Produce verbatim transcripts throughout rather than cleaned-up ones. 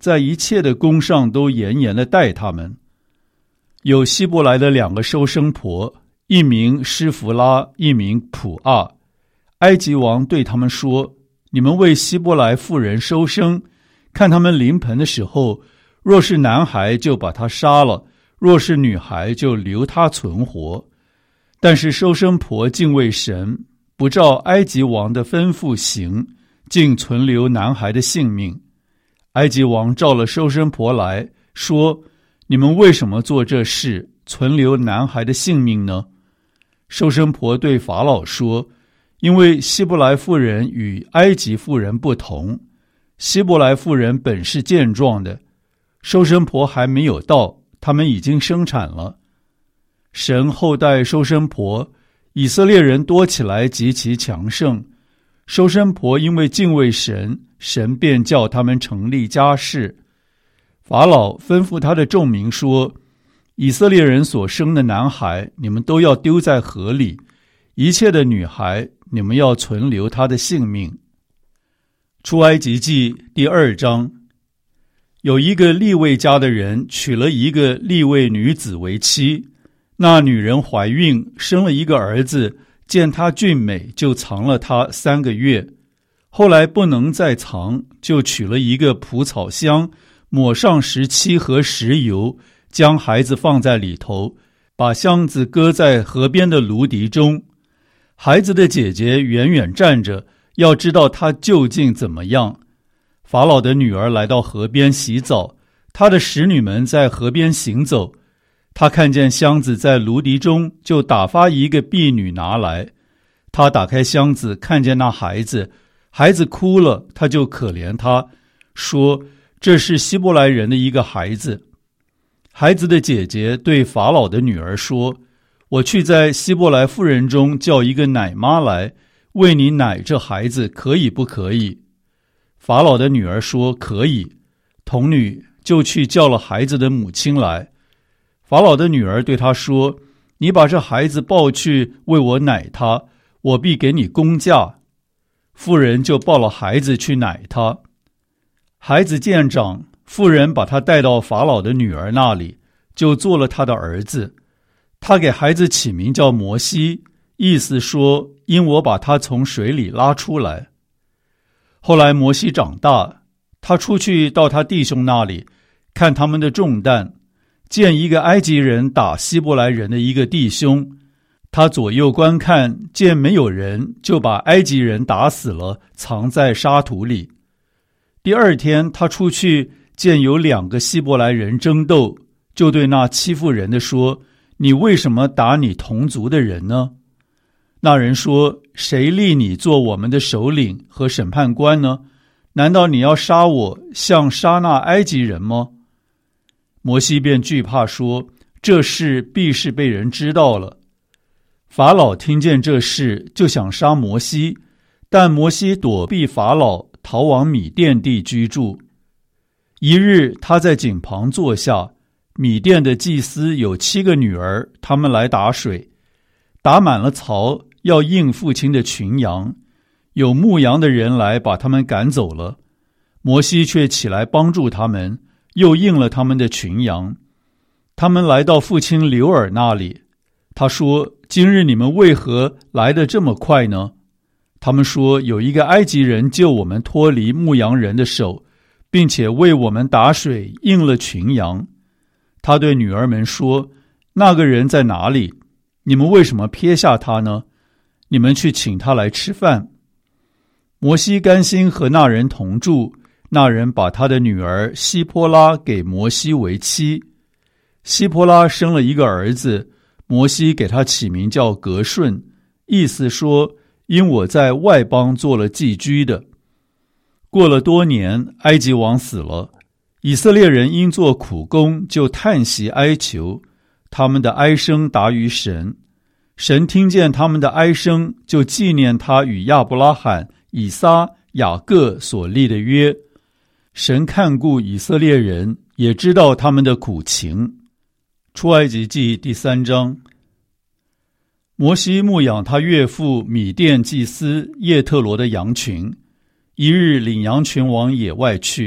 在一切的工上都严严地待他们。有希伯来的两个收生婆，一名施弗拉，一名普阿。埃及王对他们说，你们为希伯来妇人收生，看他们临盆的时候，若是男孩就把他杀了，若是女孩就留他存活。但是收生婆敬畏神，不照埃及王的吩咐行，竟存留男孩的性命。埃及王召了收生婆来说，你们为什么做这事，存留男孩的性命呢？收生婆对法老说，因为希伯来妇人与埃及妇人不同，希伯来妇人本是健壮的，收生婆还没有到，他们已经生产了。神后代收生婆，以色列人多起来极其强盛。收生婆因为敬畏神，神便叫他们成立家室。法老吩咐他的众民说，以色列人所生的男孩，你们都要丢在河里；一切的女孩，你们要存留他的性命。出埃及记第二章，有一个利未家的人娶了一个利未女子为妻，那女人怀孕，生了一个儿子，见他俊美，就藏了他三个月。后来不能再藏，就取了一个蒲草箱，抹上石漆和石油，将孩子放在里头，把箱子搁在河边的芦荻中。孩子的姐姐远远站着，要知道他究竟怎么样。法老的女儿来到河边洗澡，她的使女们在河边行走。她看见箱子在芦荻中，就打发一个婢女拿来。她打开箱子，看见那孩子，孩子哭了，她就可怜他，说，这是希伯来人的一个孩子。孩子的姐姐对法老的女儿说，我去在希伯来妇人中叫一个奶妈来，为你奶这孩子，可以不可以？法老的女儿说，可以。童女就去叫了孩子的母亲来。法老的女儿对他说，你把这孩子抱去为我奶他，我必给你工价。妇人就抱了孩子去奶他。孩子渐长，妇人把他带到法老的女儿那里，就做了他的儿子。他给孩子起名叫摩西，意思说，因我把他从水里拉出来。后来摩西长大，他出去到他弟兄那里，看他们的重担，见一个埃及人打希伯来人的一个弟兄，他左右观看，见没有人，就把埃及人打死了，藏在沙土里。第二天他出去，见有两个希伯来人争斗，就对那欺负人的说，你为什么打你同族的人呢？那人说，谁立你做我们的首领和审判官呢？难道你要杀我，像杀那埃及人吗？摩西便惧怕说，这事必是被人知道了。法老听见这事，就想杀摩西，但摩西躲避法老，逃往米甸地居住。一日，他在井旁坐下，米甸的祭司有七个女儿，他们来打水，打满了槽，要应父亲的群羊。有牧羊的人来把他们赶走了，摩西却起来帮助他们，又应了他们的群羊。他们来到父亲流珥那里，他说，今日你们为何来得这么快呢？他们说，有一个埃及人救我们脱离牧羊人的手，并且为我们打水，应了群羊。他对女儿们说，那个人在哪里？你们为什么撇下他呢？你们去请他来吃饭。摩西甘心和那人同住，那人把他的女儿希波拉给摩西为妻。希波拉生了一个儿子，摩西给他起名叫革顺，意思说，因我在外邦做了寄居的。过了多年，埃及王死了，以色列人因做苦工，就叹息哀求，他们的哀声达于神。神听见他们的哀声，就纪念他与亚伯拉罕、以撒、雅各所立的约。神看顾以色列人，也知道他们的苦情。出埃及记第三章。摩西牧养他岳父米甸祭司叶特罗的羊群，一日领羊群往野外去，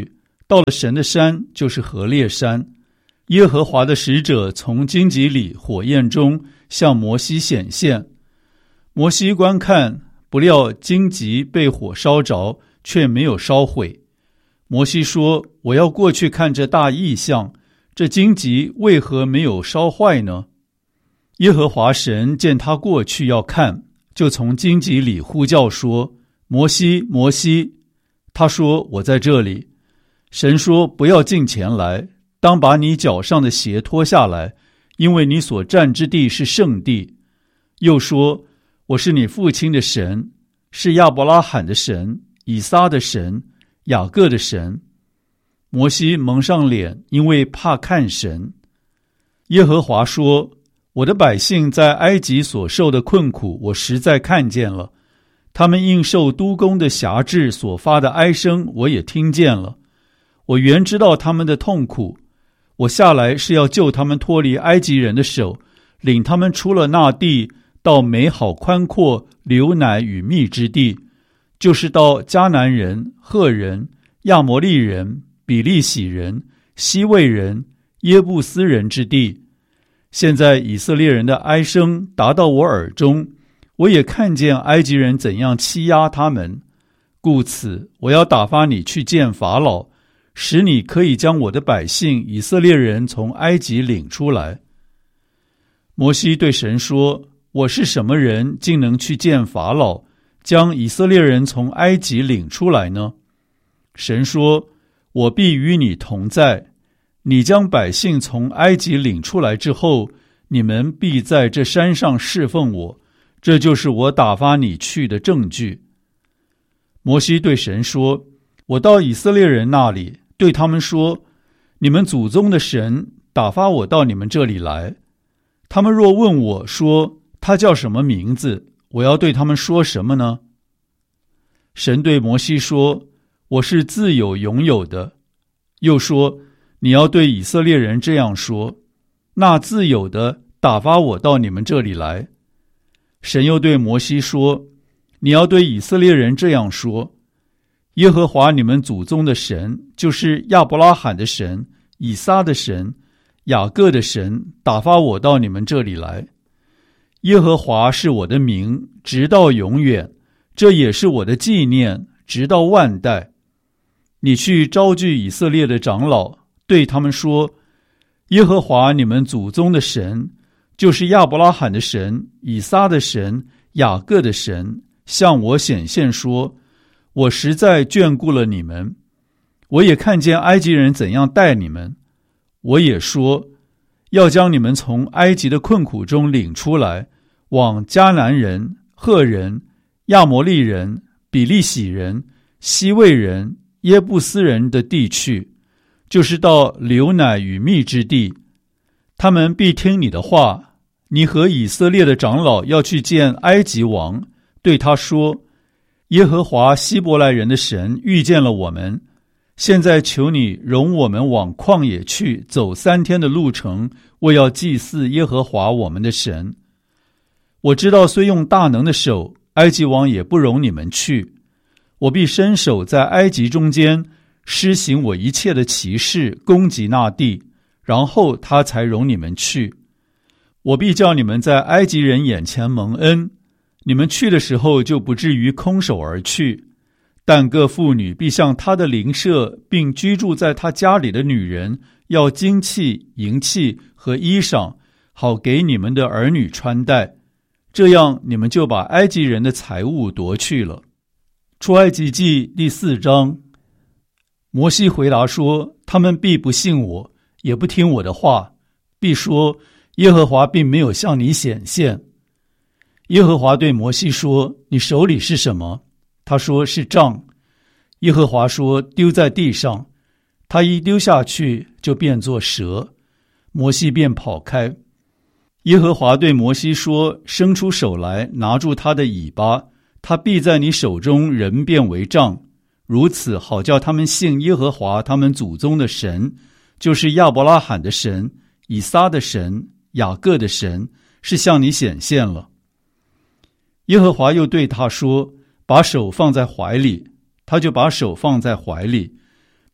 到了神的山，就是何烈山。耶和华的使者从荆棘里火焰中向摩西显现。摩西观看，不料荆棘被火烧着，却没有烧毁。摩西说：我要过去看这大异象，这荆棘为何没有烧坏呢？耶和华神见他过去要看，就从荆棘里呼叫说：摩西，摩西。他说：我在这里。神说：不要近前来，当把你脚上的鞋脱下来，因为你所站之地是圣地。又说：我是你父亲的神，是亚伯拉罕的神，以撒的神，雅各的神。摩西蒙上脸，因为怕看神。耶和华说：我的百姓在埃及所受的困苦，我实在看见了，他们应受督工的辖制所发的哀声，我也听见了。我原知道他们的痛苦，我下来是要救他们脱离埃及人的手，领他们出了那地，到美好宽阔流奶与蜜之地，就是到迦南人、赫人、亚摩利人、比利洗人、西魏人、耶布斯人之地。现在以色列人的哀声达到我耳中，我也看见埃及人怎样欺压他们，故此我要打发你去见法老，使你可以将我的百姓以色列人从埃及领出来。摩西对神说：我是什么人，竟能去见法老，将以色列人从埃及领出来呢？神说：我必与你同在，你将百姓从埃及领出来之后，你们必在这山上侍奉我，这就是我打发你去的证据。摩西对神说：我到以色列人那里，对他们说：你们祖宗的神打发我到你们这里来。他们若问我说他叫什么名字，我要对他们说什么呢？神对摩西说：我是自有永有的。又说：你要对以色列人这样说，那自有的打发我到你们这里来。神又对摩西说：你要对以色列人这样说，耶和华你们祖宗的神，就是亚伯拉罕的神，以撒的神，雅各的神，打发我到你们这里来。耶和华是我的名，直到永远，这也是我的纪念，直到万代。你去招聚以色列的长老，对他们说：耶和华你们祖宗的神，就是亚伯拉罕的神，以撒的神，雅各的神，向我显现说：我实在眷顾了你们，我也看见埃及人怎样待你们，我也说要将你们从埃及的困苦中领出来，往迦南人、赫人、亚摩利人、比利洗人、西魏人、耶布斯人的地去，就是到流奶与蜜之地。他们必听你的话。你和以色列的长老要去见埃及王，对他说：耶和华希伯来人的神遇见了我们，现在求你容我们往旷野去，走三天的路程，为要祭祀耶和华我们的神。我知道虽用大能的手，埃及王也不容你们去。我必伸手在埃及中间施行我一切的奇事，攻击那地，然后他才容你们去。我必叫你们在埃及人眼前蒙恩，你们去的时候就不至于空手而去。但各妇女必向他的邻舍，并居住在他家里的女人，要金器、银器和衣裳，好给你们的儿女穿戴。这样你们就把埃及人的财物夺去了。出埃及记第四章。摩西回答说：他们必不信我，也不听我的话，必说耶和华并没有向你显现。耶和华对摩西说：你手里是什么？他说：是杖。耶和华说：丢在地上。他一丢下去，就变作蛇。摩西便跑开。耶和华对摩西说：伸出手来，拿住他的尾巴，他必在你手中人变为杖，如此好叫他们信耶和华他们祖宗的神，就是亚伯拉罕的神，以撒的神，雅各的神，是向你显现了。耶和华又对他说：把手放在怀里。他就把手放在怀里，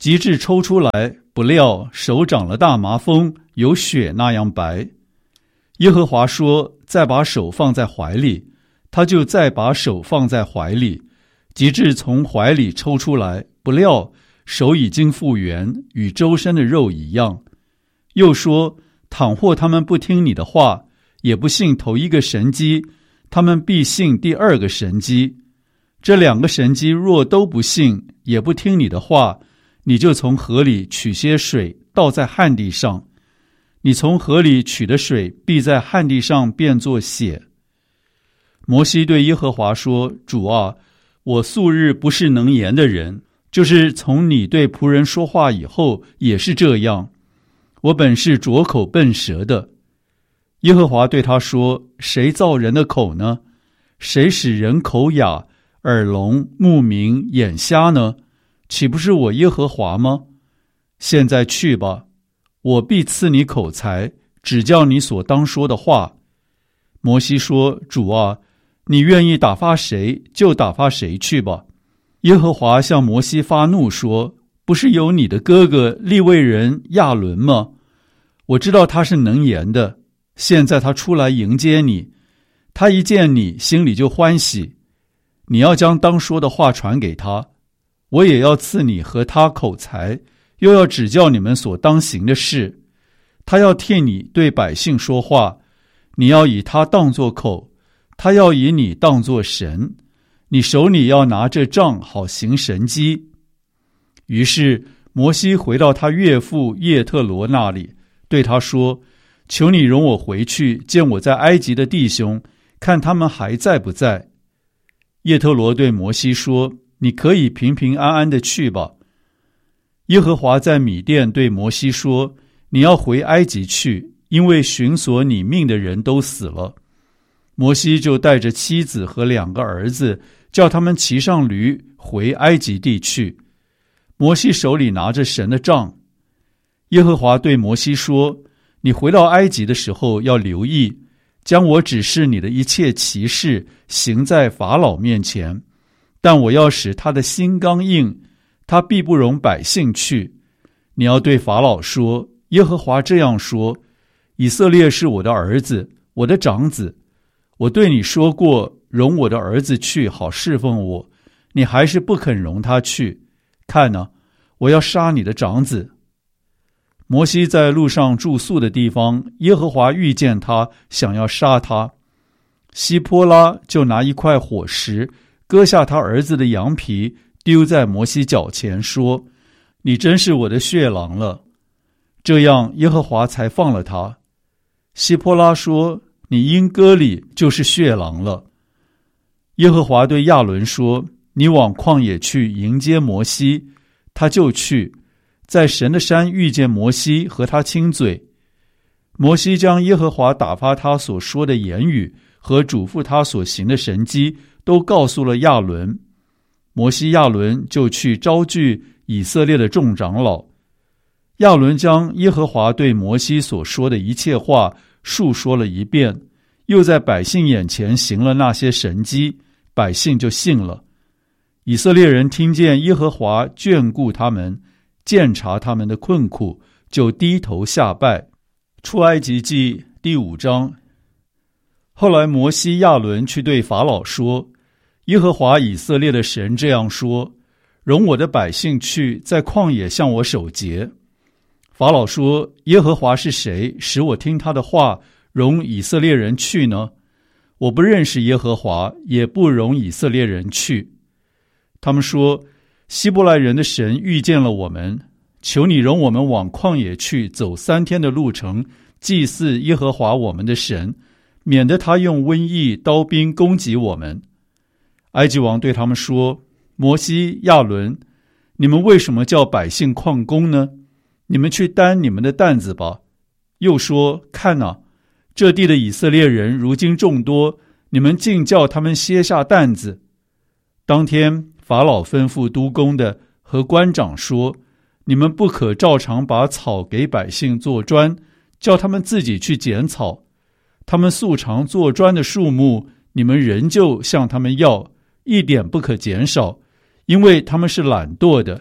及至抽出来，不料手长了大麻风，有血那样白。耶和华说：再把手放在怀里，他就再把手放在怀里，及至从怀里抽出来，不料手已经复原，与周身的肉一样。又说：倘或他们不听你的话，也不信头一个神迹，他们必信第二个神迹。这两个神迹若都不信，也不听你的话，你就从河里取些水，倒在旱地上。你从河里取的水，必在旱地上变作血。摩西对耶和华说：主啊，我素日不是能言的人，就是从你对仆人说话以后，也是这样。我本是拙口笨舌的。耶和华对他说：谁造人的口呢？谁使人口哑、耳聋、目明、眼瞎呢？岂不是我耶和华吗？现在去吧，我必赐你口才，指教你所当说的话。摩西说：主啊，你愿意打发谁，就打发谁去吧。耶和华向摩西发怒说：不是有你的哥哥利未人亚伦吗？我知道他是能言的，现在他出来迎接你，他一见你，心里就欢喜。你要将当说的话传给他，我也要赐你和他口才，又要指教你们所当行的事。他要替你对百姓说话，你要以他当作口，他要以你当作神。你手里要拿着杖，好行神迹。于是摩西回到他岳父叶特罗那里，对他说：求你容我回去见我在埃及的弟兄，看他们还在不在。叶特罗对摩西说：你可以平平安安的去吧。耶和华在米甸对摩西说：你要回埃及去，因为寻索你命的人都死了。摩西就带着妻子和两个儿子，叫他们骑上驴回埃及地去。摩西手里拿着神的杖。耶和华对摩西说：你回到埃及的时候要留意，将我指示你的一切奇事行在法老面前，但我要使他的心刚硬，他必不容百姓去。你要对法老说：耶和华这样说，以色列是我的儿子，我的长子。我对你说过，容我的儿子去，好侍奉我，你还是不肯容他去。看哪，我要杀你的长子。摩西在路上住宿的地方，耶和华遇见他，想要杀他。希波拉就拿一块火石，割下他儿子的羊皮，丢在摩西脚前，说：你真是我的血狼了。这样耶和华才放了他。希波拉说：你因割礼就是血狼了。耶和华对亚伦说：你往旷野去迎接摩西。他就去，在神的山遇见摩西，和他亲嘴。摩西将耶和华打发他所说的言语和嘱咐他所行的神迹都告诉了亚伦。摩西亚伦就去招聚以色列的众长老。亚伦将耶和华对摩西所说的一切话述说了一遍，又在百姓眼前行了那些神迹，百姓就信了。以色列人听见耶和华眷顾他们，鉴察他们的困苦，就低头下拜。出埃及记第五章。后来摩西亚伦去对法老说：耶和华以色列的神这样说，容我的百姓去，在旷野向我守节。法老说：耶和华是谁，使我听他的话，容以色列人去呢？我不认识耶和华，也不容以色列人去。他们说：希伯来人的神遇见了我们，求你容我们往旷野去，走三天的路程，祭祀耶和华我们的神，免得他用瘟疫刀兵攻击我们。埃及王对他们说：摩西亚伦，你们为什么叫百姓旷工呢？你们去担你们的担子吧。又说：看哪，这地的以色列人如今众多，你们竟叫他们歇下担子。当天法老吩咐督工的和官长说：你们不可照常把草给百姓做砖，叫他们自己去捡草。他们素常做砖的数目，你们仍旧向他们要，一点不可减少，因为他们是懒惰的，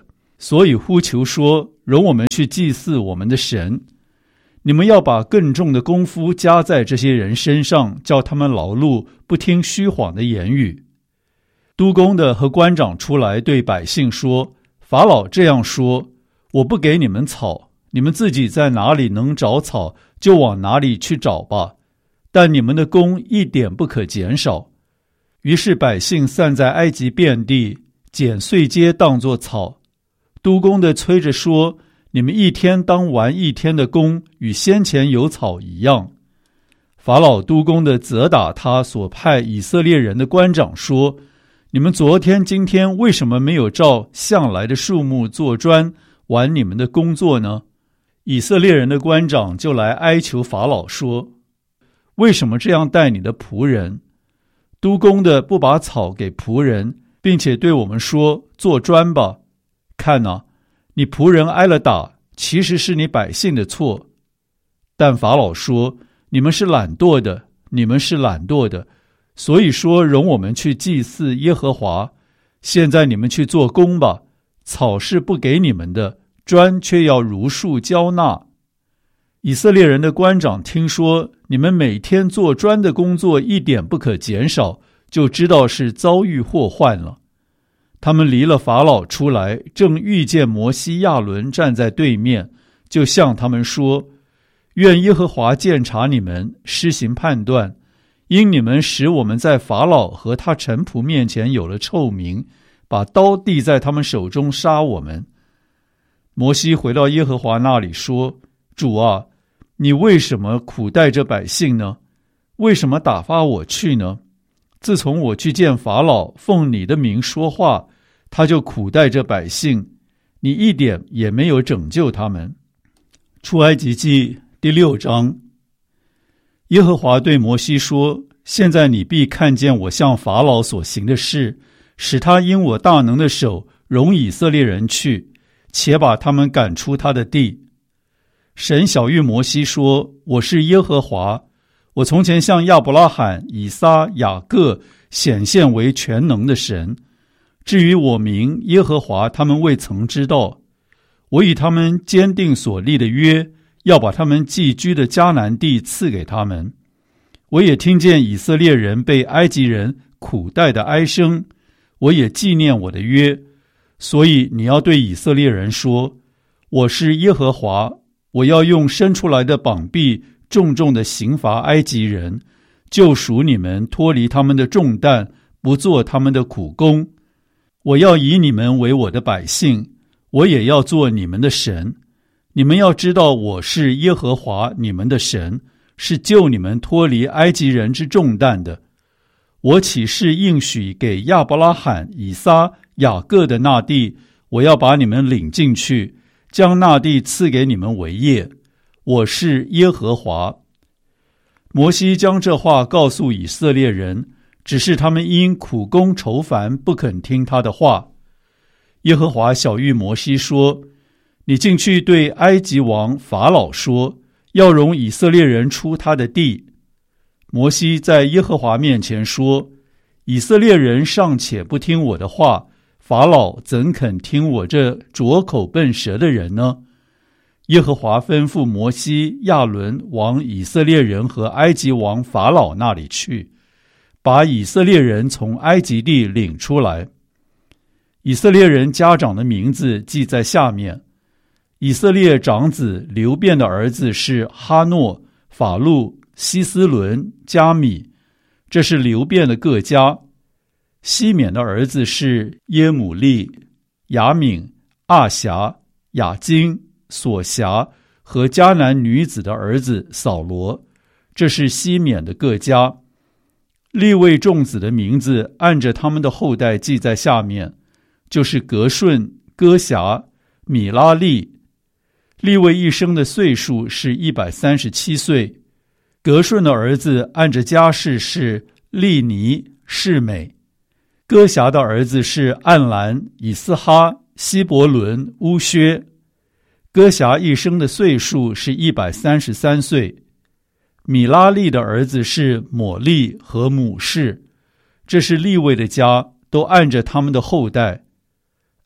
所以呼求说，容我们去祭祀我们的神。你们要把更重的功夫加在这些人身上，叫他们劳碌，不听虚谎的言语。督工的和官长出来对百姓说，法老这样说，我不给你们草，你们自己在哪里能找草，就往哪里去找吧，但你们的工一点不可减少。于是百姓散在埃及遍地，捡碎秸当作草。督工的催着说，你们一天当完一天的工，与先前有草一样。法老督工的责打他所派以色列人的官长说，你们昨天今天为什么没有照向来的数目做砖，完你们的工作呢？以色列人的官长就来哀求法老说，为什么这样待你的仆人？督工的不把草给仆人，并且对我们说，做砖吧。看哪，你仆人挨了打，其实是你百姓的错。但法老说，你们是懒惰的，你们是懒惰的，所以说容我们去祭祀耶和华。现在你们去做工吧，草是不给你们的，砖却要如数交纳。以色列人的官长听说你们每天做砖的工作一点不可减少，就知道是遭遇祸患了。他们离了法老出来，正遇见摩西亚伦站在对面，就向他们说，愿耶和华鉴察你们，施行判断，因你们使我们在法老和他臣仆面前有了臭名，把刀递在他们手中杀我们。摩西回到耶和华那里说，主啊，你为什么苦待这百姓呢？为什么打发我去呢？自从我去见法老，奉你的名说话，他就苦待这百姓，你一点也没有拯救他们。出埃及记第六章。耶和华对摩西说，现在你必看见我向法老所行的事，使他因我大能的手容以色列人去，且把他们赶出他的地。神晓谕摩西说，我是耶和华，我从前向亚伯拉罕、以撒、雅各显现为全能的神。至于我名耶和华，他们未曾知道。我与他们坚定所立的约，要把他们寄居的迦南地赐给他们。我也听见以色列人被埃及人苦待的哀声，我也纪念我的约。所以你要对以色列人说，我是耶和华，我要用伸出来的膀臂重重的刑罚埃及人，救赎你们脱离他们的重担，不做他们的苦工。我要以你们为我的百姓，我也要做你们的神。你们要知道我是耶和华你们的神，是救你们脱离埃及人之重担的。我起誓应许给亚伯拉罕、以撒、雅各的那地，我要把你们领进去，将那地赐给你们为业。我是耶和华。摩西将这话告诉以色列人，只是他们因苦工愁烦，不肯听他的话。耶和华晓谕摩西说，你进去对埃及王法老说，要容以色列人出他的地。摩西在耶和华面前说，以色列人尚且不听我的话，法老怎肯听我这拙口笨舌的人呢？耶和华吩咐摩西、亚伦往以色列人和埃及王法老那里去，把以色列人从埃及地领出来。以色列人家长的名字记在下面。以色列长子流便的儿子是哈诺、法路、希斯伦、加米，这是流便的各家。西缅的儿子是耶母利、雅敏、阿辖、雅金、索辖和迦南女子的儿子扫罗，这是西缅的各家。利未众子的名字按着他们的后代记在下面，就是革顺、哥辖、米拉利。利未一生的岁数是一百三十七岁。革顺的儿子按着家世是利尼、示美。哥辖的儿子是暗兰、以斯哈、希伯伦、乌薛。哥辖一生的岁数是一百三十三岁。米拉利的儿子是抹利和母士，这是利未的家，都按着他们的后代。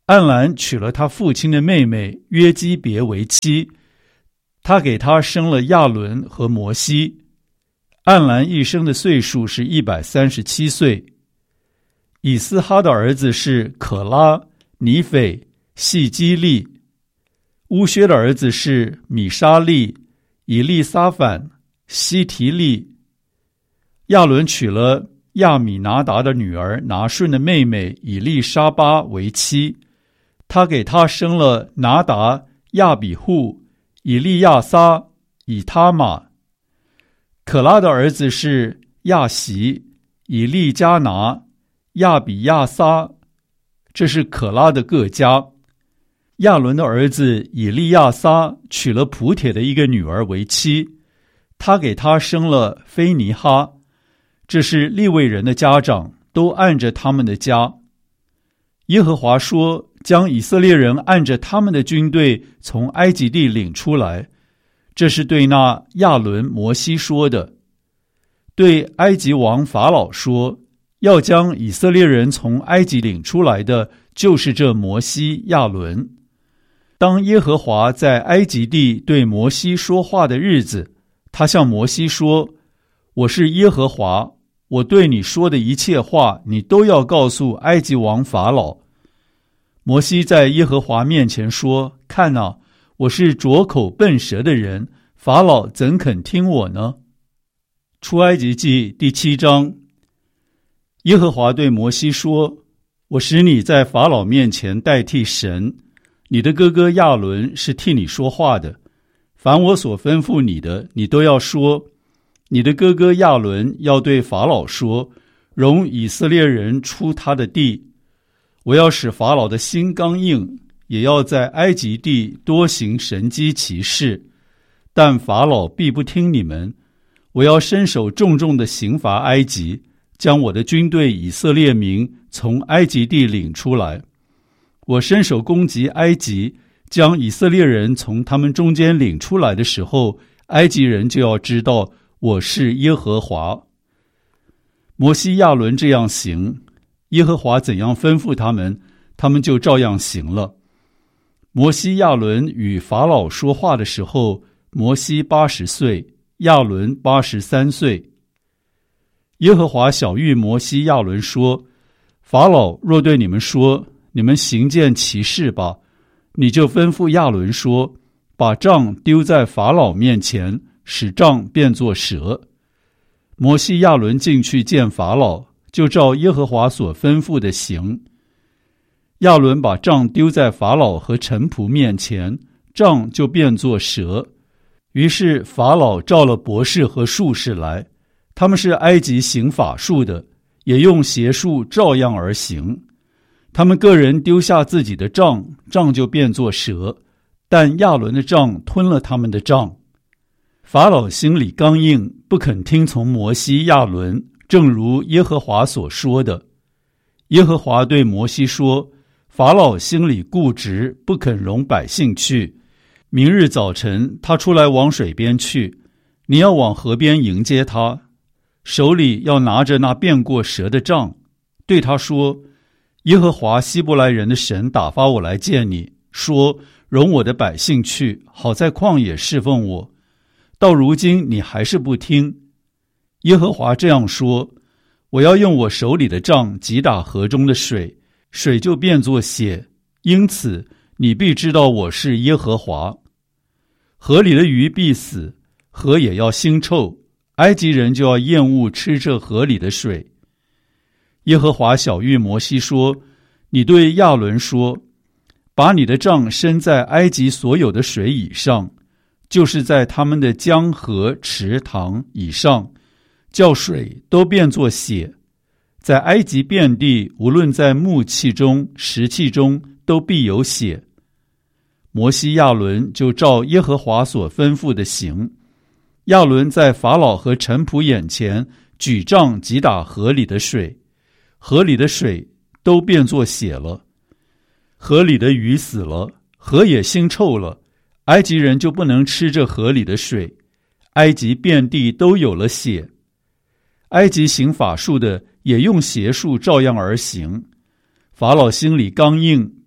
暗兰娶了他父亲的妹妹约基别为妻，他给他生了亚伦和摩西。暗兰一生的岁数是一百三十七岁。以斯哈的儿子是可拉、尼斐、细基利。乌薛的儿子是米沙利、以利撒反、西提利。亚伦娶了亚米拿达的女儿拿顺的妹妹以利沙巴为妻，他给他生了拿达、亚比户、以利亚撒、以他玛。可拉的儿子是亚习、以利加拿、亚比亚撒，这是可拉的各家。亚伦的儿子以利亚撒娶了普帖的一个女儿为妻，他给他生了菲尼哈，这是利未人的家长，都按着他们的家。耶和华说，将以色列人按着他们的军队从埃及地领出来，这是对那亚伦、摩西说的。对埃及王法老说，要将以色列人从埃及领出来的，就是这摩西、亚伦。当耶和华在埃及地对摩西说话的日子，他向摩西说，我是耶和华，我对你说的一切话，你都要告诉埃及王法老。摩西在耶和华面前说，看哪，我是拙口笨舌的人，法老怎肯听我呢？出埃及记第七章。耶和华对摩西说，我使你在法老面前代替神，你的哥哥亚伦是替你说话的，凡我所吩咐你的，你都要说。你的哥哥亚伦要对法老说，容以色列人出他的地。我要使法老的心刚硬，也要在埃及地多行神迹奇事，但法老必不听你们。我要伸手重重的刑罚埃及，将我的军队以色列民从埃及地领出来。我伸手攻击埃及，将以色列人从他们中间领出来的时候，埃及人就要知道我是耶和华。摩西亚伦这样行，耶和华怎样吩咐他们，他们就照样行了。摩西亚伦与法老说话的时候，摩西八十岁，亚伦八十三岁。耶和华晓谕摩西亚伦说，法老若对你们说，你们行件奇事吧，你就吩咐亚伦说，把杖丢在法老面前，使杖变作蛇。摩西亚伦进去见法老，就照耶和华所吩咐的行。亚伦把杖丢在法老和臣仆面前，杖就变作蛇。于是法老召了博士和术士来，他们是埃及行法术的，也用邪术照样而行。他们个人丢下自己的杖，杖就变作蛇，但亚伦的杖吞了他们的杖。法老心里刚硬，不肯听从摩西亚伦，正如耶和华所说的。耶和华对摩西说，法老心里固执，不肯容百姓去。明日早晨他出来往水边去，你要往河边迎接他，手里要拿着那变过蛇的杖，对他说，耶和华希伯来人的神打发我来见你，说，容我的百姓去，好在旷野侍奉我。到如今你还是不听。耶和华这样说，我要用我手里的杖击打河中的水，水就变作血，因此你必知道我是耶和华。河里的鱼必死，河也要腥臭，埃及人就要厌恶吃这河里的水。耶和华晓谕摩西说，你对亚伦说，把你的杖伸在埃及所有的水以上，就是在他们的江河池塘以上，叫水都变作血。在埃及遍地，无论在木器中石器中，都必有血。摩西亚伦就照耶和华所吩咐的行。亚伦在法老和臣仆眼前举杖击打河里的水，河里的水都变作血了。河里的鱼死了，河也腥臭了，埃及人就不能吃这河里的水，埃及遍地都有了血。埃及行法术的也用邪术照样而行。法老心里刚硬，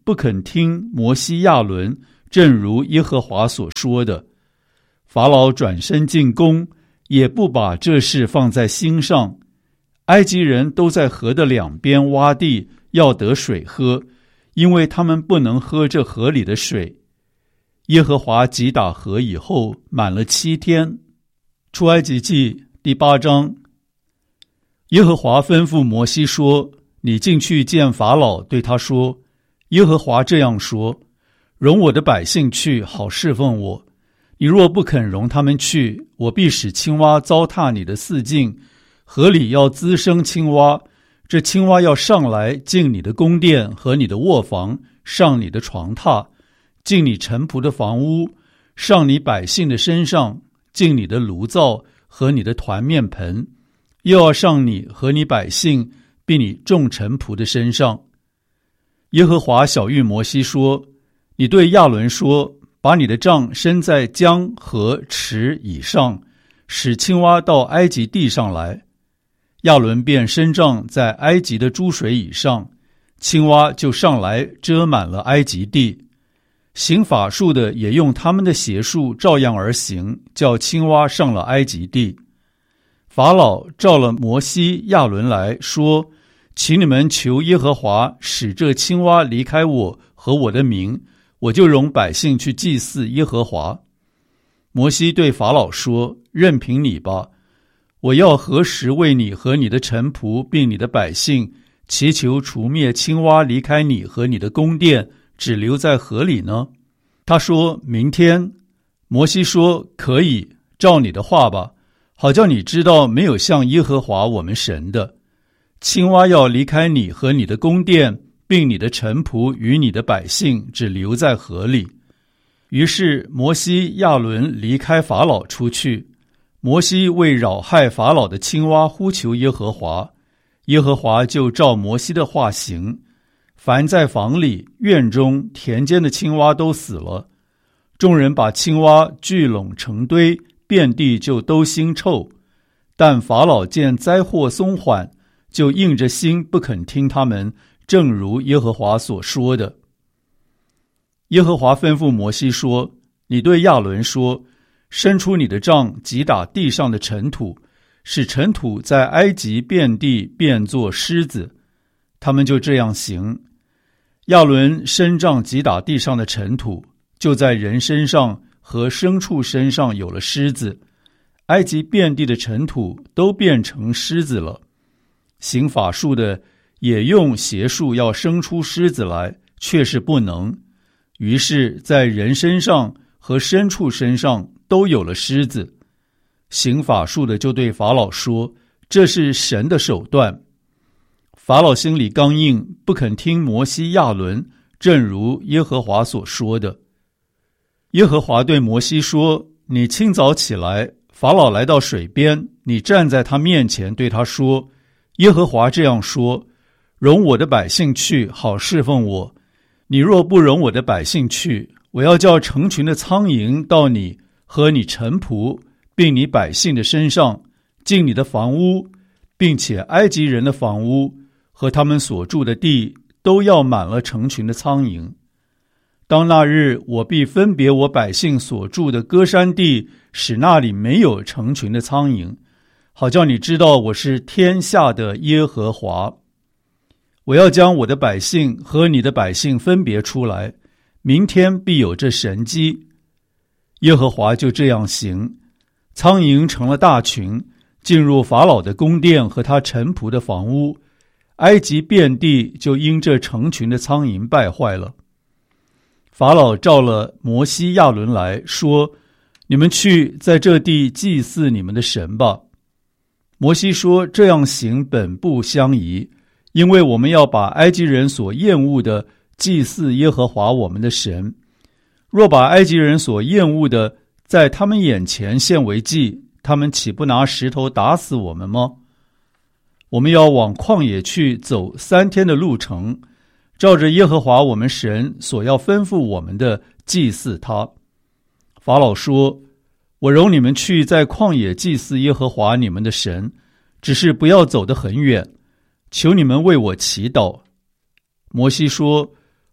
不肯听摩西亚伦，正如耶和华所说的。法老转身进宫，也不把这事放在心上。埃及人都在河的两边挖地，要得水喝，因为他们不能喝这河里的水。耶和华击打河以后，满了七天。出埃及记第八章。耶和华吩咐摩西说：你进去见法老，对他说：耶和华这样说，容我的百姓去，好侍奉我。你若不肯容他们去，我必使青蛙糟蹋你的四境，河里要滋生青蛙，这青蛙要上来进你的宫殿和你的卧房，上你的床榻，进你臣仆的房屋，上你百姓的身上，进你的炉灶和你的团面盆，又要上你和你百姓并你众臣仆的身上。耶和华晓谕摩西说：你对亚伦说，把你的杖伸在江河池以上，使青蛙到埃及地上来。亚伦便伸杖在埃及的诸水以上，青蛙就上来遮满了埃及地。行法术的也用他们的邪术照样而行，叫青蛙上了埃及地。法老召了摩西亚伦来说：请你们求耶和华使这青蛙离开我和我的民，我就容百姓去祭祀耶和华。摩西对法老说：任凭你吧，我要何时为你和你的臣仆并你的百姓祈求除灭青蛙离开你和你的宫殿，只留在河里呢？他说：明天。摩西说：可以，照你的话吧，好叫你知道没有像耶和华我们神的。青蛙要离开你和你的宫殿，并你的臣仆与你的百姓，只留在河里。于是摩西亚伦离开法老出去。摩西为扰害法老的青蛙呼求耶和华，耶和华就照摩西的话行。凡在房里、院中、田间的青蛙都死了。众人把青蛙聚拢成堆，遍地就都腥臭。但法老见灾祸松缓，就硬着心不肯听他们，正如耶和华所说的。耶和华吩咐摩西说：你对亚伦说，伸出你的杖击打地上的尘土，使尘土在埃及遍地变作狮子。他们就这样行。亚伦伸杖击打地上的尘土，就在人身上和牲畜身上有了狮子。埃及遍地的尘土都变成狮子了。行法术的也用邪术要生出狮子来，却是不能。于是在人身上和牲畜身上都有了狮子。行法术的就对法老说：这是神的手段。法老心里刚硬，不肯听摩西亚伦，正如耶和华所说的。耶和华对摩西说：你清早起来，法老来到水边，你站在他面前，对他说：耶和华这样说，容我的百姓去，好侍奉我。你若不容我的百姓去，我要叫成群的苍蝇到你和你臣仆并你百姓的身上，进你的房屋，并且埃及人的房屋和他们所住的地都要满了成群的苍蝇。当那日，我必分别我百姓所住的歌珊地，使那里没有成群的苍蝇，好叫你知道我是天下的耶和华。我要将我的百姓和你的百姓分别出来，明天必有这神迹。耶和华就这样行，苍蝇成了大群，进入法老的宫殿和他臣仆的房屋，埃及遍地就因这成群的苍蝇败坏了。法老召了摩西亚伦来说：你们去在这地祭祀你们的神吧。摩西说：这样行本不相宜，因为我们要把埃及人所厌恶的祭祀耶和华我们的神。若把埃及人所厌恶的在他们眼前献为祭，他们岂不拿石头打死我们吗？我们要往旷野去走三天的路程，照着耶和华我们神所要吩咐我们的祭祀他。法老说：我容你们去在旷野祭祀耶和华你们的神，只是不要走得很远，求你们为我祈祷。摩西说：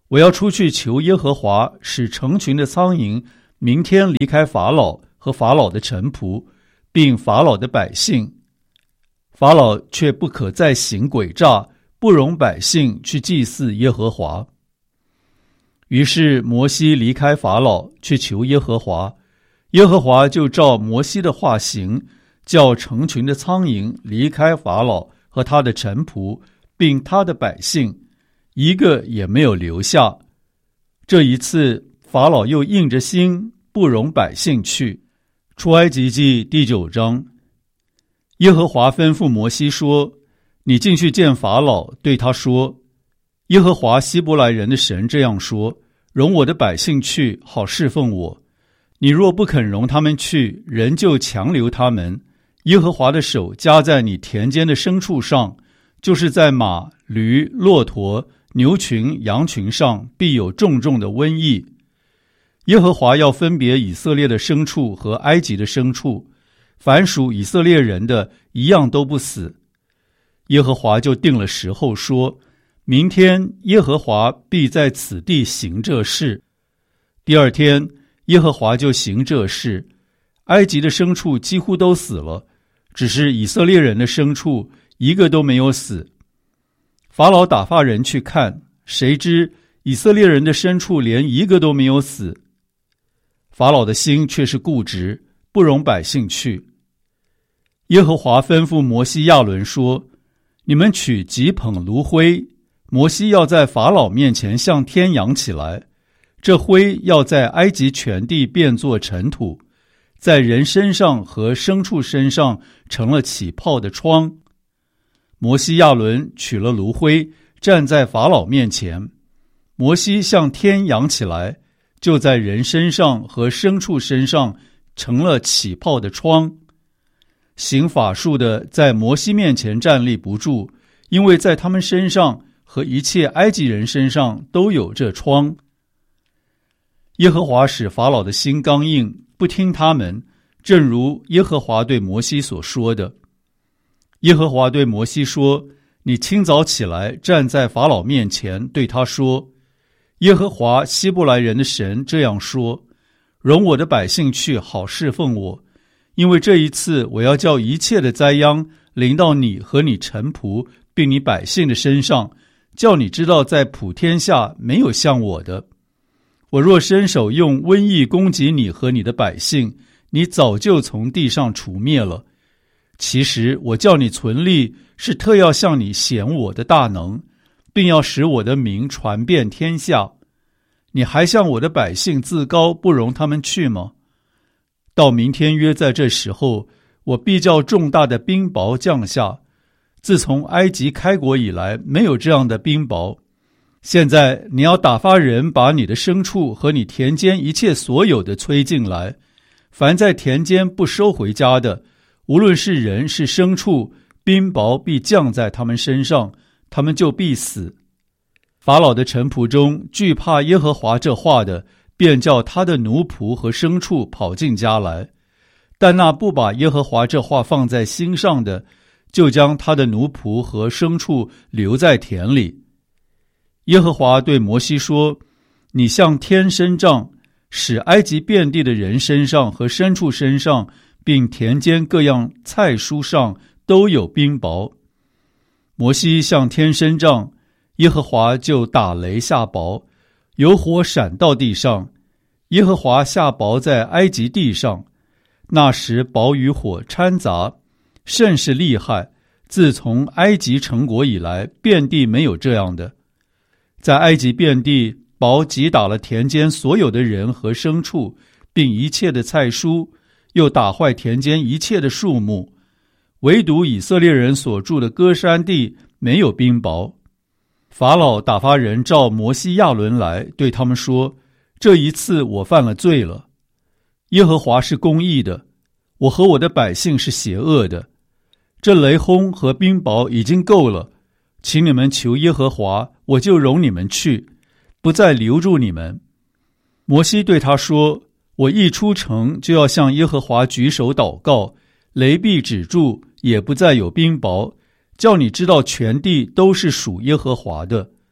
我要出去求耶和华，使成群的苍蝇明天离开法老和法老的臣仆，并法老的百姓。法老却不可再行诡诈，不容百姓去祭祀耶和华。于是摩西离开法老，去求耶和华。耶和华就照摩西的话行，叫成群的苍蝇离开法老和他的臣仆，并他的百姓，一个也没有留下。这一次，法老又硬着心，不容百姓去。出埃及记第九章。耶和华吩咐摩西说：你进去见法老，对他说，耶和华希伯来人的神这样说，容我的百姓去，好侍奉我。你若不肯容他们去，人就强留他们。耶和华的手加在你田间的牲畜上，就是在马、驴、骆驼、牛群、羊群上，必有重重的瘟疫。耶和华要分别以色列的牲畜和埃及的牲畜，凡属以色列人的，一样都不死。耶和华就定了时候，说，明天耶和华必在此地行这事。第二天，耶和华就行这事，埃及的牲畜几乎都死了，只是以色列人的牲畜一个都没有死。法老打发人去看，谁知以色列人的牲畜连一个都没有死。法老的心却是固执，不容百姓去。耶和华吩咐摩西亚伦说，你们取几捧炉灰，摩西要在法老面前向天扬起来，这灰要在埃及全地变作尘土，在人身上和牲畜身上成了起泡的疮。摩西亚伦取了炉灰，站在法老面前，摩西向天扬起来，就在人身上和牲畜身上成了起泡的疮。行法术的在摩西面前站立不住，因为在他们身上和一切埃及人身上都有这疮。耶和华使法老的心刚硬，不听他们，正如耶和华对摩西所说的。耶和华对摩西说，你清早起来，站在法老面前，对他说，耶和华希伯来人的神这样说，容我的百姓去，好侍奉我，因为这一次我要叫一切的灾殃临到你和你臣仆并你百姓的身上，叫你知道在普天下没有像我的。我若伸手用瘟疫攻击你和你的百姓，你早就从地上除灭了。其实我叫你存立，是特要向你显我的大能，并要使我的名传遍天下。你还向我的百姓自高，不容他们去吗？到明天约在这时候，我必叫重大的冰雹降下。自从埃及开国以来，没有这样的冰雹。现在你要打发人把你的牲畜和你田间一切所有的催进来，凡在田间不收回家的，无论是人是牲畜，冰雹必降在他们身上，他们就必死。法老的臣仆中惧怕耶和华这话的，便叫他的奴仆和牲畜跑进家来，但那不把耶和华这话放在心上的，就将他的奴仆和牲畜留在田里。耶和华对摩西说，你向天伸杖，使埃及遍地的人身上和牲畜身上，并田间各样菜蔬上都有冰雹。摩西向天伸杖，耶和华就打雷下雹，有火闪到地上。耶和华下雹在埃及地上，那时雹与火掺杂，甚是厉害。自从埃及成国以来，遍地没有这样的。在埃及遍地，雹击打了田间所有的人和牲畜，并一切的菜蔬，又打坏田间一切的树木。唯独以色列人所住的歌珊地没有冰雹。法老打发人召摩西亚伦来，对他们说，这一次我犯了罪了。耶和华是公义的，我和我的百姓是邪恶的。这雷轰和冰雹已经够了，请你们求耶和华，我就容你们去，不再留住你们。摩西对他说，我一出城就要向耶和华举手祷告，雷必止住，也不再有冰雹，叫你知道全地都是属耶和华的。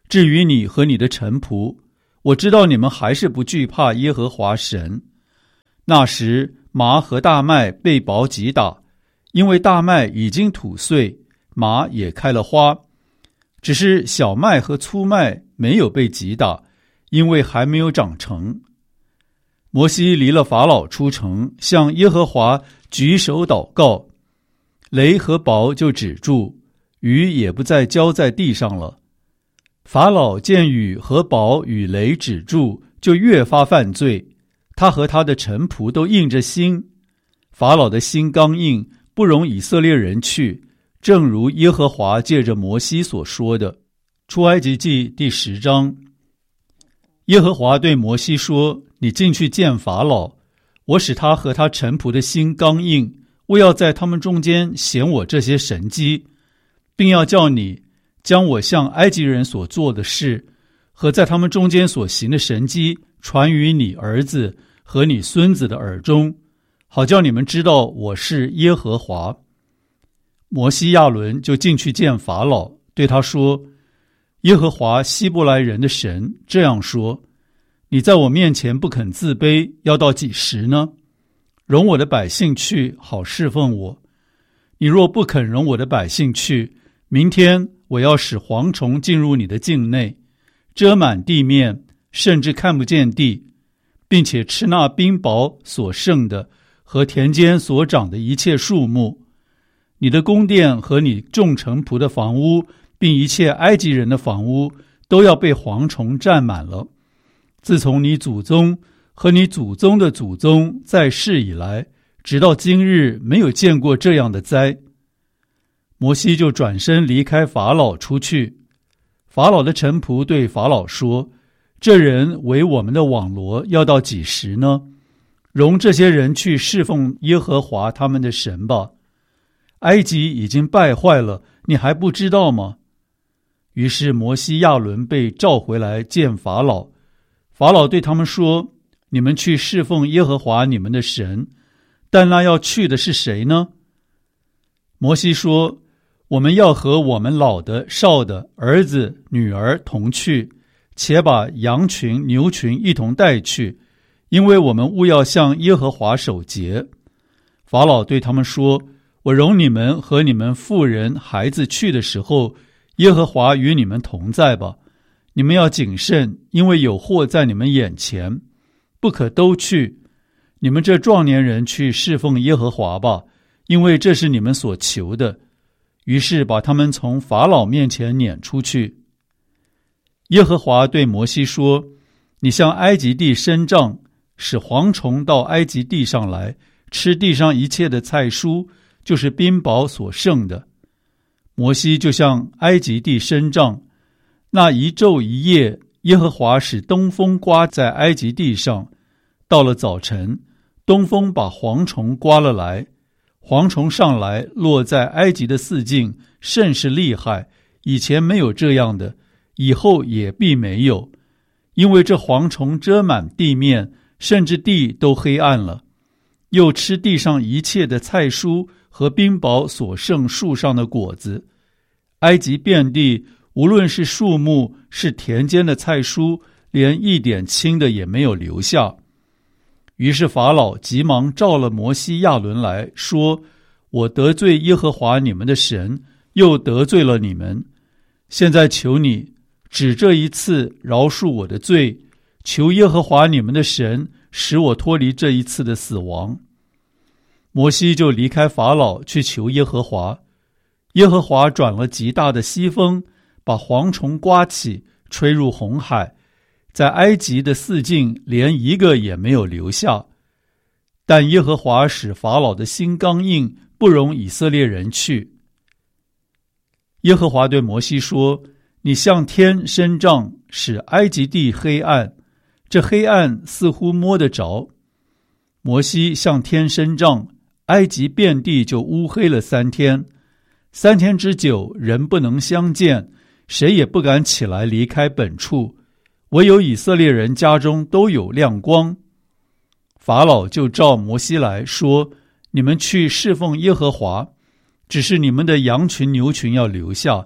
至于你和你的臣仆，我知道你们还是不惧怕耶和华神。那时麻和大麦被雹击打，因为大麦已经吐穗，麻也开了花，只是小麦和粗麦没有被击打，因为还没有长成。摩西离了法老出城，向耶和华举手祷告，雷和雹就止住，雨也不再浇在地上了。法老见雨和雹与雷止住，就越发犯罪，他和他的臣仆都硬着心。法老的心刚硬，不容以色列人去，正如耶和华借着摩西所说的。出埃及记第十章。耶和华对摩西说，你进去见法老，我使他和他臣仆的心刚硬，我要在他们中间显我这些神迹，并要叫你将我向埃及人所做的事和在他们中间所行的神迹传于你儿子和你孙子的耳中，好叫你们知道我是耶和华。摩西亚伦就进去见法老，对他说，耶和华希伯来人的神这样说，你在我面前不肯自卑，要到几时呢？容我的百姓去，好侍奉我。你若不肯容我的百姓去，明天我要使蝗虫进入你的境内，遮满地面，甚至看不见地，并且吃那冰雹所剩的和田间所长的一切树木。你的宫殿和你众臣仆的房屋，并一切埃及人的房屋，都要被蝗虫占满了。自从你祖宗和你祖宗的祖宗在世以来，直到今日，没有见过这样的灾。摩西就转身离开法老出去。法老的臣仆对法老说，这人为我们的网罗，要到几时呢？容这些人去侍奉耶和华他们的神吧。埃及已经败坏了，你还不知道吗？于是摩西亚伦被召回来见法老。法老对他们说，你们去侍奉耶和华你们的神，但那要去的是谁呢？摩西说，我们要和我们老的、少的、儿子、女儿同去，且把羊群、牛群一同带去，因为我们务要向耶和华守节。法老对他们说，我容你们和你们妇人、孩子去的时候，耶和华与你们同在吧。你们要谨慎，因为有祸在你们眼前，不可都去。你们这壮年人去侍奉耶和华吧，因为这是你们所求的。于是把他们从法老面前撵出去。耶和华对摩西说，你向埃及地伸杖，使蝗虫到埃及地上来，吃地上一切的菜蔬，就是冰雹所剩的。摩西就向埃及地伸杖，那一昼一夜，耶和华使东风刮在埃及地上。到了早晨，东风把蝗虫刮了来，蝗虫上来落在埃及的四境，甚是厉害，以前没有这样的，以后也必没有，因为这蝗虫遮满地面，甚至地都黑暗了，又吃地上一切的菜蔬和冰雹所剩树上的果子。埃及遍地，无论是树木，是田间的菜蔬，连一点青的也没有留下。于是法老急忙召了摩西亚伦来说，我得罪耶和华你们的神，又得罪了你们，现在求你只这一次饶恕我的罪，求耶和华你们的神使我脱离这一次的死亡。摩西就离开法老去求耶和华。耶和华转了极大的西风，把蝗虫刮起，吹入红海，在埃及的四境连一个也没有留下。但耶和华使法老的心刚硬，不容以色列人去。耶和华对摩西说，你向天伸杖，使埃及地黑暗，这黑暗似乎摸得着。摩西向天伸杖，埃及遍地就乌黑了三天，三天之久，人不能相见，谁也不敢起来离开本处，唯有以色列人家中都有亮光。法老就召摩西来说，你们去侍奉耶和华，只是你们的羊群牛群要留下，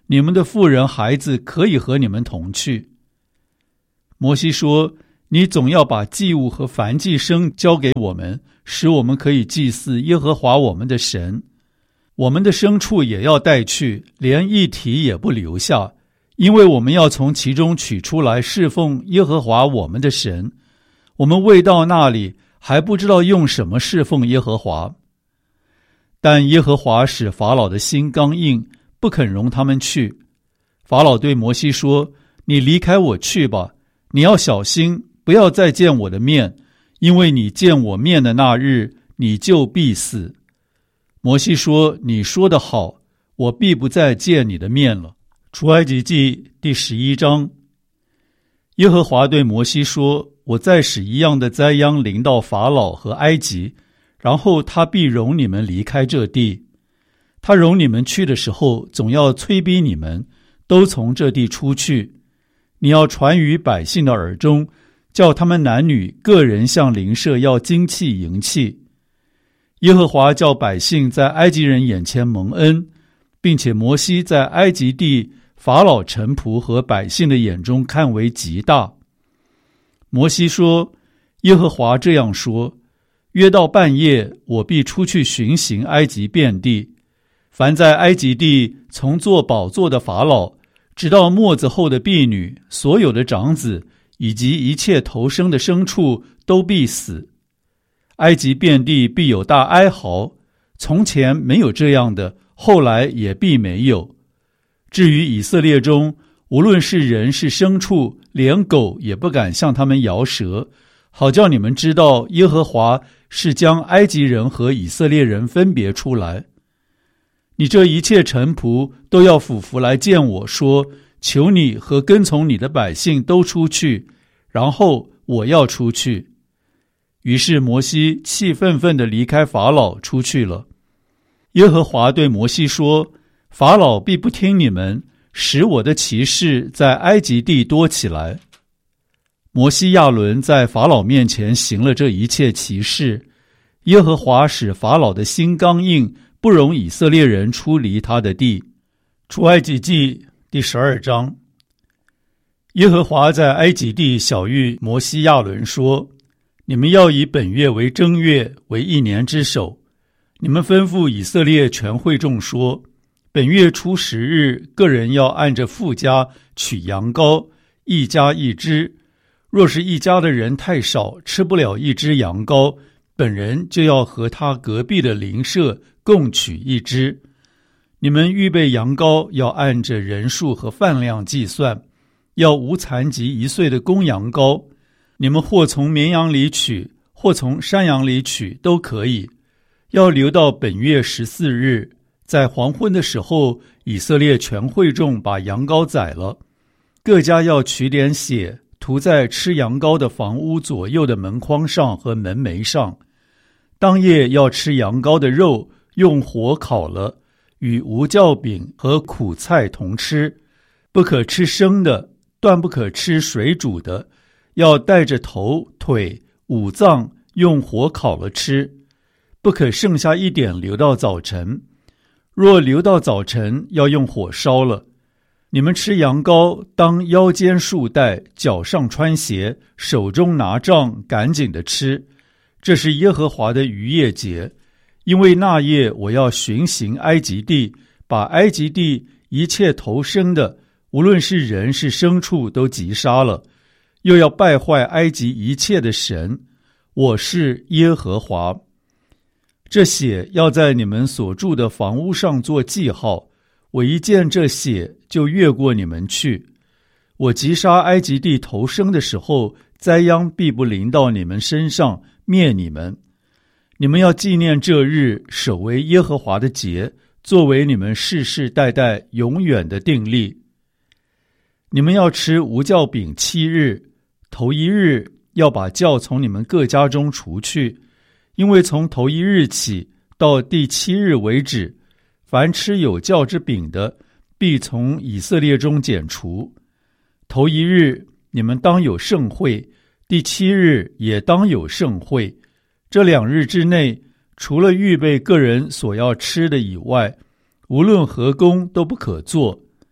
你们的妇人孩子可以和你们同去。摩西说，你总要把祭物和燔祭牲交给我们，使我们可以祭祀耶和华我们的神。我们的牲畜也要带去，连一蹄也不留下，因为我们要从其中取出来侍奉耶和华我们的神。我们未到那里，还不知道用什么侍奉耶和华。但耶和华使法老的心刚硬，不肯容他们去。法老对摩西说，你离开我去吧，你要小心，不要再见我的面，因为你见我面的那日，你就必死。摩西说，你说得好，我必不再见你的面了。出埃及记第十一章。耶和华对摩西说，我再使一样的灾殃临到法老和埃及，然后他必容你们离开这地。他容你们去的时候，总要催逼你们，都从这地出去。你要传于百姓的耳中，叫他们男女个人向邻舍要金器银器。耶和华叫百姓在埃及人眼前蒙恩，并且摩西在埃及地法老臣仆和百姓的眼中看为极大。摩西说，耶和华这样说，约到半夜，我必出去巡行埃及遍地。凡在埃及地从做宝座的法老，直到末子后的婢女，所有的长子，以及一切投生的牲畜，都必死。埃及遍地必有大哀嚎，从前没有这样的，后来也必没有。至于以色列中，无论是人是牲畜，连狗也不敢向他们摇舌，好叫你们知道耶和华是将埃及人和以色列人分别出来。你这一切臣仆都要俯伏来见我，说，求你和跟从你的百姓都出去，然后我要出去。于是摩西气愤愤地离开法老出去了。耶和华对摩西说，法老必不听你们，使我的奇事在埃及地多起来。摩西亚伦在法老面前行了这一切奇事，耶和华使法老的心刚硬，不容以色列人出离他的地。出埃及记第十二章。耶和华在埃及地晓谕摩西亚伦说，你们要以本月为正月，为一年之首。你们吩咐以色列全会众说，本月初十日，个人要按着父家取羊羔，一家一只。若是一家的人太少，吃不了一只羊羔，本人就要和他隔壁的邻舍共取一只。你们预备羊羔，要按着人数和饭量计算，要无残疾一岁的公羊羔。你们或从绵羊里取，或从山羊里取，都可以。要留到本月十四日，在黄昏的时候，以色列全会众把羊羔宰了。各家要取点血，涂在吃羊羔的房屋左右的门框上和门楣上。当夜要吃羊羔的肉，用火烤了，与无酵饼和苦菜同吃。不可吃生的，断不可吃水煮的，要带着头、腿、五脏用火烤了吃，不可剩下一点留到早晨。若留到早晨，要用火烧了。你们吃羊羔，当腰间束带，脚上穿鞋，手中拿杖，赶紧的吃。这是耶和华的逾越节，因为那夜我要巡行埃及地，把埃及地一切投生的，无论是人是牲畜，都击杀了，又要败坏埃及一切的神。我是耶和华。这血要在你们所住的房屋上做记号，我一见这血，就越过你们去。我击杀埃及地投生的时候，灾殃必不临到你们身上，灭你们。你们要纪念这日，守为耶和华的节，作为你们世世代代永远的定例。你们要吃无酵饼七日，头一日要把酵从你们各家中除去，因为从头一日起到第七日为止，凡吃有酵之饼的，必从以色列中剪除。头一日你们当有盛会，第七日也当有盛会。这两日之内，除了预备个人所要吃的以外，无论何工都不可做。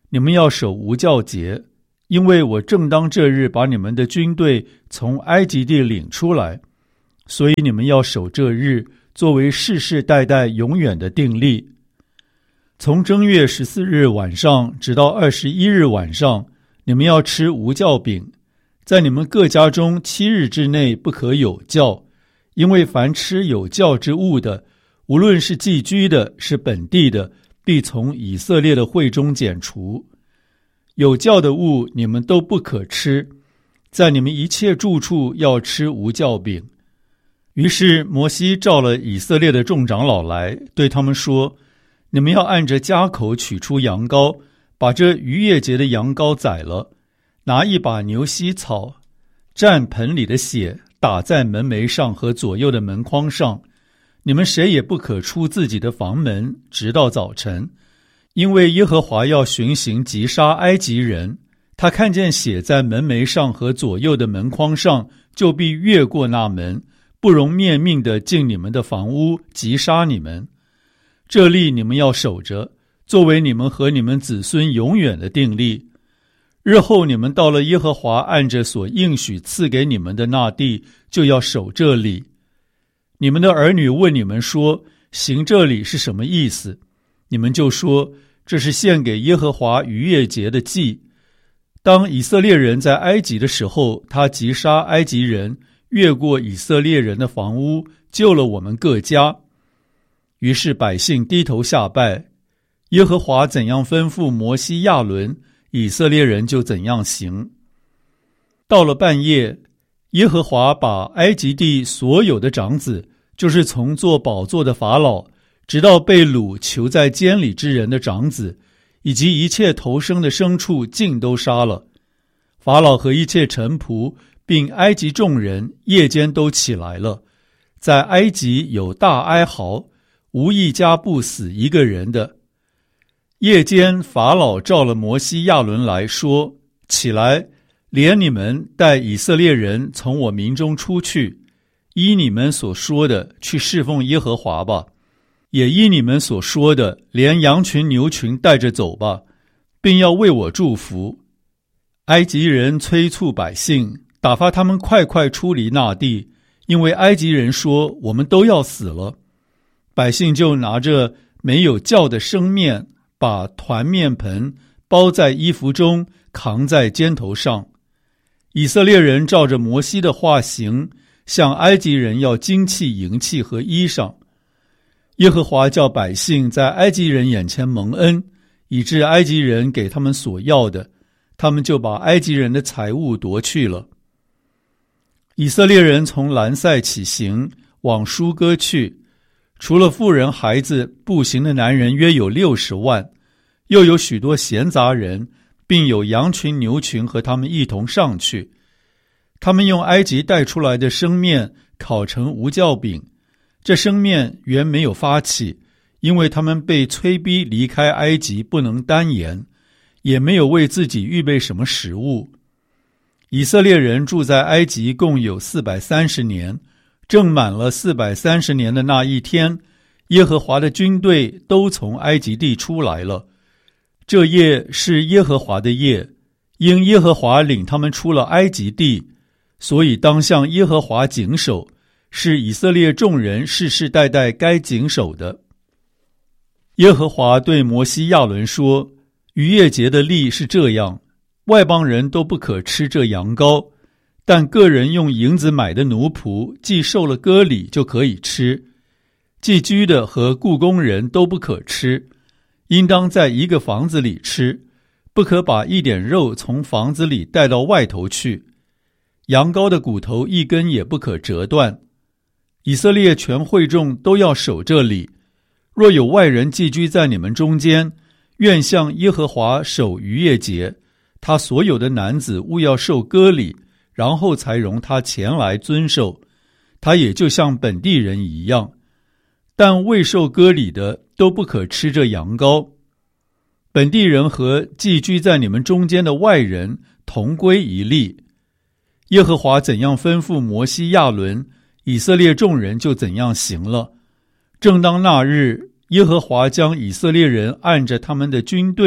你们要守无酵节，因为我正当这日把你们的军队从埃及地领出来，所以你们要守这日，作为世世代代永远的定例。从正月十四日晚上直到二十一日晚上，你们要吃无酵饼，在你们各家中七日之内不可有酵，因为凡吃有酵之物的，无论是寄居的，是本地的，必从以色列的会中剪除。有酵的物你们都不可吃，在你们一切住处要吃无酵饼。于是摩西召了以色列的众长老来，对他们说：你们要按着家口取出羊羔，把这逾越节的羊羔宰了，拿一把牛膝草，蘸盆里的血，打在门楣上和左右的门框上。你们谁也不可出自己的房门，直到早晨，因为耶和华要巡行击杀埃及人。他看见血在门楣上和左右的门框上，就必越过那门，不容面命地进你们的房屋，击杀你们。这例你们要守着，作为你们和你们子孙永远的定例。日后你们到了耶和华按着所应许赐给你们的那地，就要守这礼。你们的儿女问你们说，行这礼是什么意思？你们就说，这是献给耶和华逾越节的祭。当以色列人在埃及的时候，他击杀埃及人，越过以色列人的房屋，救了我们各家。于是百姓低头下拜，耶和华怎样吩咐摩西亚伦，以色列人就怎样行。到了半夜，耶和华把埃及地所有的长子，就是从做宝座的法老，直到被掳囚在监里之人的长子，以及一切头生的牲畜，尽都杀了。法老和一切臣仆，并埃及众人，夜间都起来了，在埃及有大哀嚎，无一家不死一个人的。夜间法老召了摩西亚伦来说，起来，连你们带以色列人从我民中出去，依你们所说的去侍奉耶和华吧，也依你们所说的连羊群牛群带着走吧，并要为我祝福。埃及人催促百姓，打发他们快快出离那地，因为埃及人说，我们都要死了。百姓就拿着没有酵的生面，把团面盆包在衣服中，扛在肩头上。以色列人照着摩西的话行，向埃及人要金器、银器和衣裳。耶和华叫百姓在埃及人眼前蒙恩，以致埃及人给他们所要的，他们就把埃及人的财物夺去了。以色列人从兰塞起行，往舒歌去，除了妇人孩子，步行的男人约有六十万，又有许多闲杂人，并有羊群牛群和他们一同上去。他们用埃及带出来的生面烤成无酵饼，这生面原没有发起，因为他们被催逼离开埃及，不能单言，也没有为自己预备什么食物。以色列人住在埃及共有四百三十年，正满了四百三十年的那一天，耶和华的军队都从埃及地出来了。这夜是耶和华的夜，因耶和华领他们出了埃及地，所以当向耶和华谨守，是以色列众人世世代代该谨守的。耶和华对摩西亚伦说，逾越节的例是这样，外邦人都不可吃这羊羔，但个人用银子买的奴仆，既受了割礼就可以吃。寄居的和雇工人都不可吃，应当在一个房子里吃，不可把一点肉从房子里带到外头去。羊羔的骨头一根也不可折断。以色列全会众都要守这礼。若有外人寄居在你们中间，愿向耶和华守逾越节，他所有的男子务要受割礼，然后才容他前来遵守，他也就像本地人一样。但未受割礼的都不可吃这羊羔。本地人和寄居在你们中间的外人同归一例。耶和华怎样吩咐摩西亚伦，以色列众人就怎样行了。正当那日，耶和华将以色列人按着他们的军队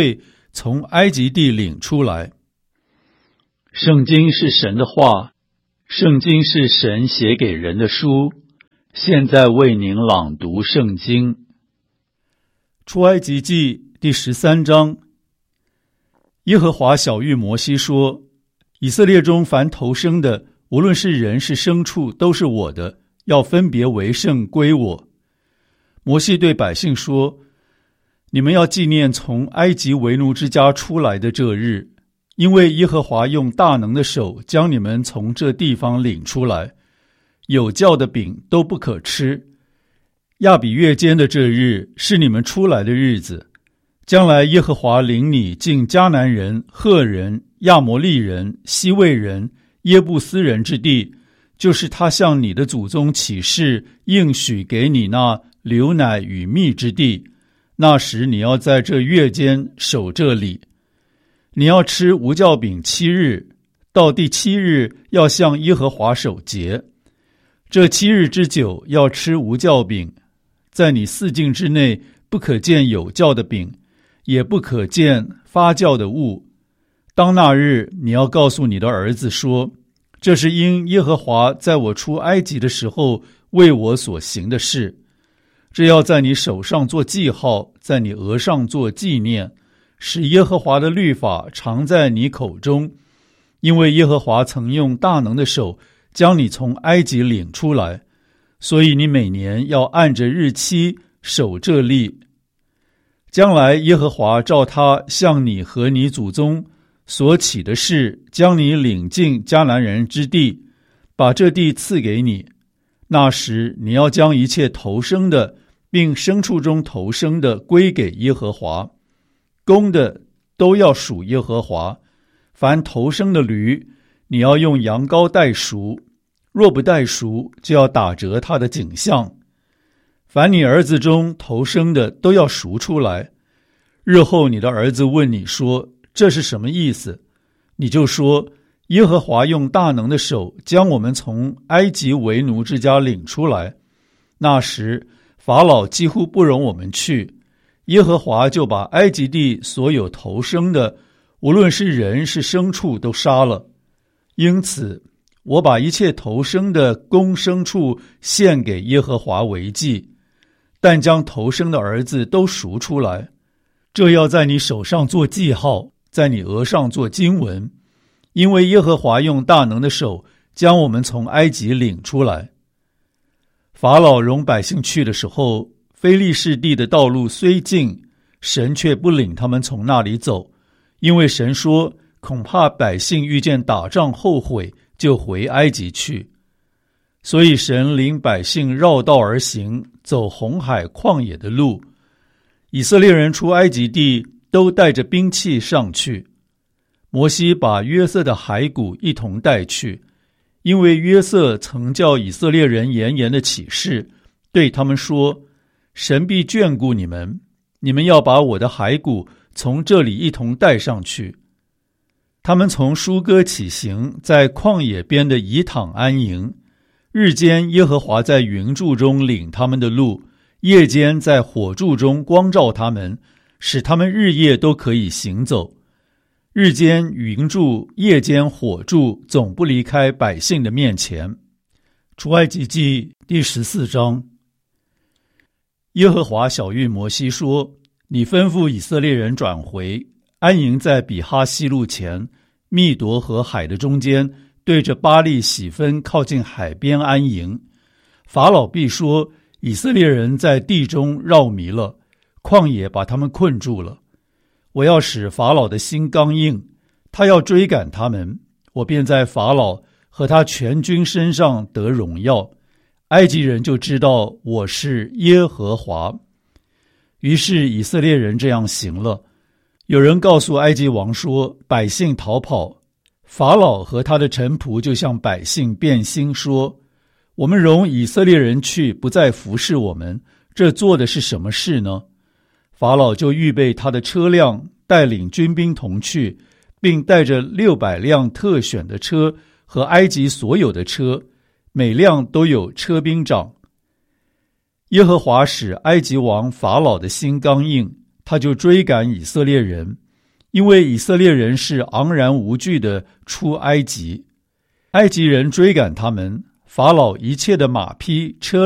从埃及地领出来。圣经是神的话，圣经是神写给人的书，现在为您朗读圣经。出埃及记第十三章。耶和华晓谕摩西说，以色列中凡头生的，无论是人是牲畜，都是我的，要分别为圣归我。摩西对百姓说，你们要纪念从埃及为奴之家出来的这日，因为耶和华用大能的手将你们从这地方领出来，有酵的饼都不可吃。亚比月间的这日是你们出来的日子，将来耶和华领你进迦南人、赫人、亚摩利人、西魏人、耶布斯人之地，就是他向你的祖宗起誓应许给你那流奶与蜜之地。那时你要在这月间守这礼，你要吃无酵饼七日，到第七日要向耶和华守节。这七日之久要吃无酵饼，在你四境之内不可见有酵的饼，也不可见发酵的物。当那日你要告诉你的儿子说，这是因耶和华在我出埃及的时候为我所行的事。这要在你手上做记号，在你额上做纪念，使耶和华的律法常在你口中，因为耶和华曾用大能的手将你从埃及领出来，所以你每年要按着日期守这例。将来耶和华照他向你和你祖宗所起的事，将你领进迦南人之地，把这地赐给你。那时你要将一切头生的并牲畜中头生的归给耶和华，公的都要属耶和华。凡头生的驴，你要用羊羔代赎，若不代赎，就要打折他的颈项。凡你儿子中头生的都要赎出来。日后你的儿子问你说，这是什么意思？你就说，耶和华用大能的手将我们从埃及为奴之家领出来。那时法老几乎不容我们去，耶和华就把埃及地所有头生的，无论是人是牲畜，都杀了。因此我把一切头生的公牲畜献给耶和华为祭，但将头生的儿子都赎出来。这要在你手上做记号，在你额上做经文，因为耶和华用大能的手将我们从埃及领出来。法老容百姓去的时候，非利士地的道路虽近，神却不领他们从那里走，因为神说，恐怕百姓遇见打仗后悔，就回埃及去。所以神领百姓绕道而行，走红海旷野的路。以色列人出埃及地都带着兵器上去。摩西把约瑟的骸骨一同带去，因为约瑟曾叫以色列人严严的起誓，对他们说，神必眷顾你们，你们要把我的骸骨从这里一同带上去。他们从舒歌起行，在旷野边的以躺安营。日间耶和华在云柱中领他们的路，夜间在火柱中光照他们，使他们日夜都可以行走。日间云柱，夜间火柱，总不离开百姓的面前。出埃及记第十四章。耶和华晓谕摩西说，你吩咐以色列人转回，安营在比哈西路前，密夺和海的中间，对着巴力喜分靠近海边安营。法老必说，以色列人在地中绕迷了，旷野把他们困住了。我要使法老的心刚硬，他要追赶他们，我便在法老和他全军身上得荣耀，埃及人就知道我是耶和华。于是以色列人这样行了。有人告诉埃及王说，百姓逃跑。法老和他的臣仆就向百姓变心说，我们容以色列人去，不再服侍我们，这做的是什么事呢？法老就预备他的车辆，带领军兵同去，并带着六百辆特选的车和埃及所有的车，每辆都有车兵长。耶和华使埃及王法老的心刚硬，他就追赶以色列人， 因为以色列人是昂然无惧的出埃及，埃及人追赶他们，法老一切的马匹车